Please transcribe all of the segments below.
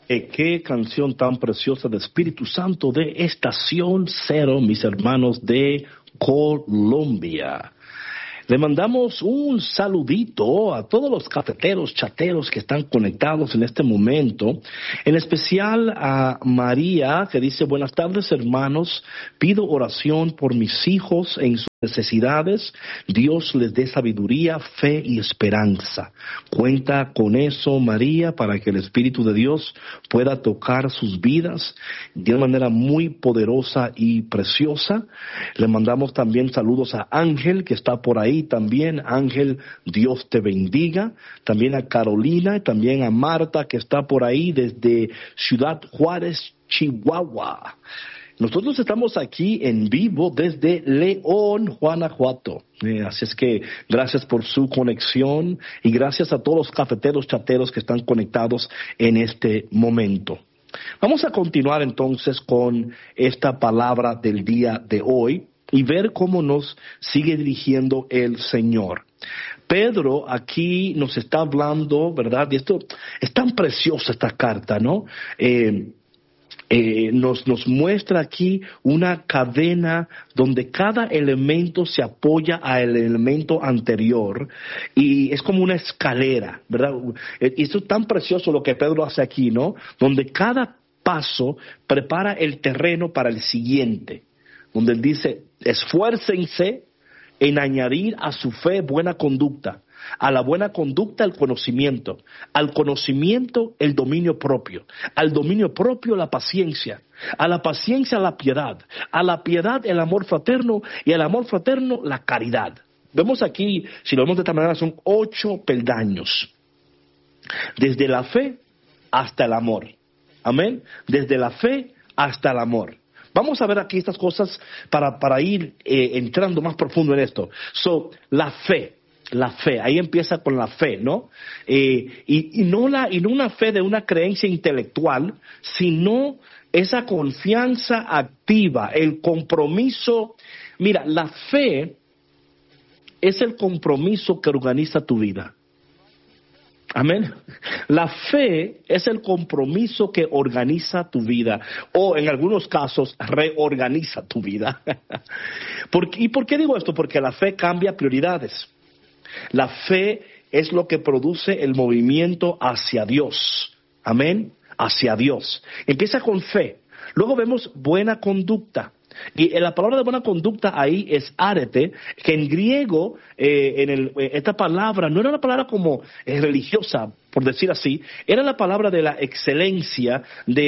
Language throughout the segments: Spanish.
Qué canción tan preciosa de Espíritu Santo de Estación Cero, mis hermanos de Colombia. Le mandamos un saludito a todos los cafeteros, chateros que están conectados en este momento, en especial a María, que dice: buenas tardes, hermanos, pido oración por mis hijos en sus necesidades. Dios les dé sabiduría, fe y esperanza. Cuenta con eso, María, para que el Espíritu de Dios pueda tocar sus vidas de una manera muy poderosa y preciosa. Le mandamos también saludos a Ángel, que está por ahí también. Ángel, Dios te bendiga. También a Carolina, y también a Marta, que está por ahí desde Ciudad Juárez, Chihuahua. Nosotros estamos aquí en vivo desde León, Guanajuato. Así es que gracias por su conexión y gracias a todos los cafeteros, chateros que están conectados en este momento. Vamos a continuar entonces con esta palabra del día de hoy y ver cómo nos sigue dirigiendo el Señor. Pedro aquí nos está hablando, ¿verdad? Y esto es tan preciosa esta carta, ¿no? Nos muestra aquí una cadena donde cada elemento se apoya al elemento anterior y es como una escalera, ¿verdad? Y esto es tan precioso lo que Pedro hace aquí, ¿no? Donde cada paso prepara el terreno para el siguiente, donde él dice: esfuércense en añadir a su fe buena conducta, a la buena conducta el conocimiento, al conocimiento el dominio propio, al dominio propio la paciencia, a la paciencia la piedad, a la piedad el amor fraterno y al amor fraterno la caridad. Vemos aquí, si lo vemos de esta manera, son 8 peldaños, desde la fe hasta el amor. Amén. Desde la fe hasta el amor. Vamos a ver aquí estas cosas para ir entrando más profundo en esto. La fe, ahí empieza con la fe, ¿no? Y no una fe de una creencia intelectual, sino esa confianza activa, el compromiso. Mira, la fe es el compromiso que organiza tu vida. Amén. La fe es el compromiso que organiza tu vida, o en algunos casos reorganiza tu vida. ¿Y por qué digo esto? Porque la fe cambia prioridades. La fe es lo que produce el movimiento hacia Dios. Amén. Hacia Dios. Empieza con fe. Luego vemos buena conducta. Y la palabra de buena conducta ahí es arete, que en griego, esta palabra no era una palabra como religiosa, por decir así, era la palabra de la excelencia,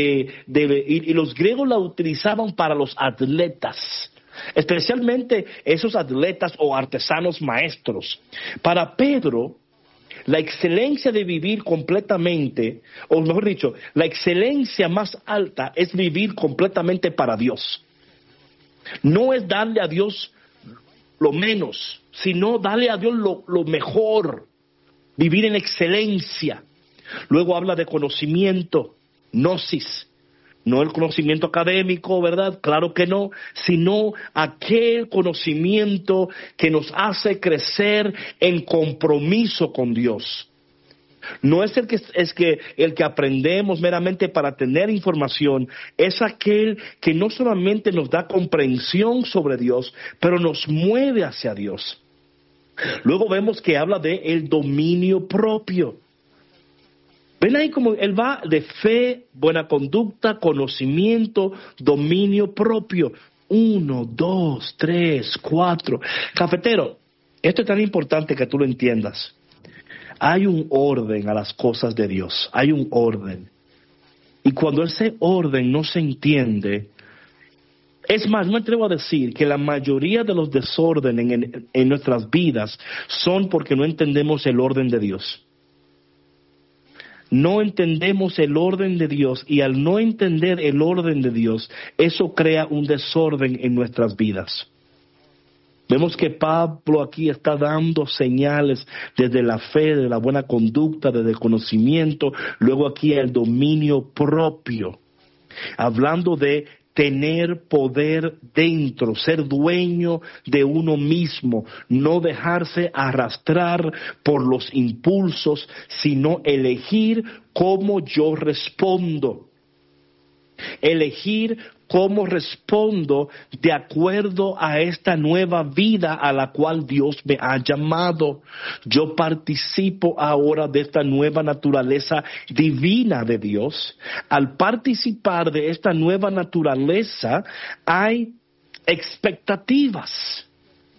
y los griegos la utilizaban para los atletas, especialmente esos atletas o artesanos maestros. Para Pedro, la excelencia de vivir completamente, o mejor dicho, la excelencia más alta es vivir completamente para Dios. No es darle a Dios lo menos, sino darle a Dios lo mejor, vivir en excelencia. Luego habla de conocimiento, gnosis, no el conocimiento académico, ¿verdad? Claro que no, sino aquel conocimiento que nos hace crecer en compromiso con Dios. No es el que aprendemos meramente para tener información, es aquel que no solamente nos da comprensión sobre Dios, pero nos mueve hacia Dios. Luego vemos que habla de el dominio propio. Ven ahí como él va de fe, buena conducta, conocimiento, dominio propio. 1, 2, 3, 4. Cafetero, esto es tan importante que tú lo entiendas. Hay un orden a las cosas de Dios, hay un orden. Y cuando ese orden no se entiende, es más, me atrevo a decir que la mayoría de los desórdenes en nuestras vidas son porque no entendemos el orden de Dios. No entendemos el orden de Dios, y al no entender el orden de Dios, eso crea un desorden en nuestras vidas. Vemos que Pablo aquí está dando señales desde la fe, de la buena conducta, desde el conocimiento, luego aquí el dominio propio, hablando de tener poder dentro, ser dueño de uno mismo, no dejarse arrastrar por los impulsos, sino elegir cómo yo respondo. Elegir cómo respondo de acuerdo a esta nueva vida a la cual Dios me ha llamado. Yo participo ahora de esta nueva naturaleza divina de Dios. Al participar de esta nueva naturaleza hay expectativas.